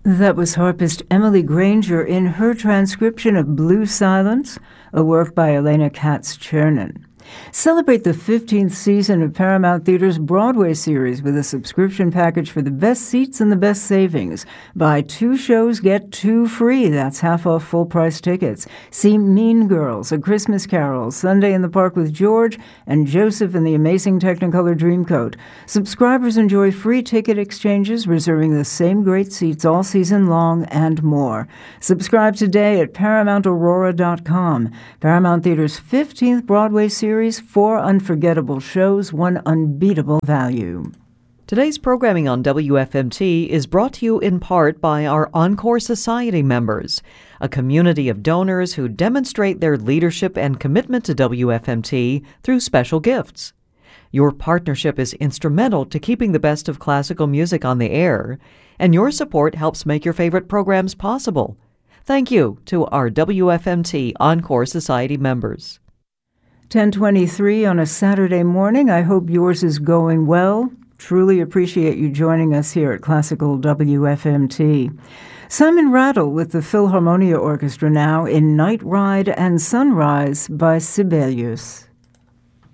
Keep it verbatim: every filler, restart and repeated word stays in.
That was harpist Emily Granger in her transcription of Blue Silence, a work by Elena Katz-Chernin. Celebrate the fifteenth season of Paramount Theater's Broadway series with a subscription package for the best seats and the best savings. Buy two shows, get two free. That's half off full-price tickets. See Mean Girls, A Christmas Carol, Sunday in the Park with George, and Joseph and the Amazing Technicolor Dreamcoat. Subscribers enjoy free ticket exchanges, reserving the same great seats all season long, and more. Subscribe today at paramount aurora dot com. Paramount Theater's fifteenth Broadway series, four unforgettable shows, one unbeatable value. Today's programming on W F M T is brought to you in part by our Encore Society members, a community of donors who demonstrate their leadership and commitment to W F M T through special gifts. Your partnership is instrumental to keeping the best of classical music on the air, and your support helps make your favorite programs possible. Thank you to our W F M T Encore Society members. ten twenty-three on a Saturday morning. I hope yours is going well. Truly appreciate you joining us here at Classical W F M T. Simon Rattle with the Philharmonia Orchestra now in Night Ride and Sunrise by Sibelius.